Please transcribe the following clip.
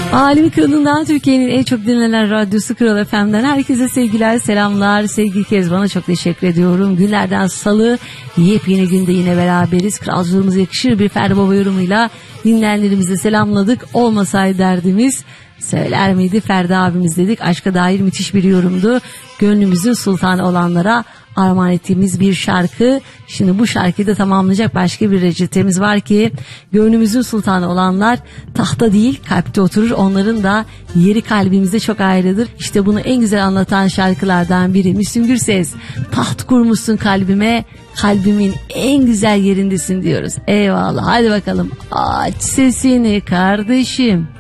Alemi Kralından, Türkiye'nin en çok dinlenen radyosu Kral FM'den herkese sevgiler, selamlar. Sevgili Kezban'a çok teşekkür ediyorum. Günlerden salı, yepyeni günde yine beraberiz. Kralcılığımıza yakışır bir Ferdi Baba yorumuyla dinleyenlerimizi selamladık. Olmasaydı derdimiz söyler miydi Ferdi abimiz dedik. Aşka dair müthiş bir yorumdu. Gönlümüzün sultanı olanlara armağan ettiğimiz bir şarkı. Şimdi bu şarkıyı da tamamlayacak başka bir reçetemiz var ki gönlümüzün sultanı olanlar tahta değil kalpte oturur. Onların da yeri kalbimizde çok ayrıdır. İşte bunu en güzel anlatan şarkılardan biri Müslüm Gürses. Taht kurmuşsun kalbime, kalbimin en güzel yerindesin diyoruz. Eyvallah, hadi bakalım aç sesini kardeşim.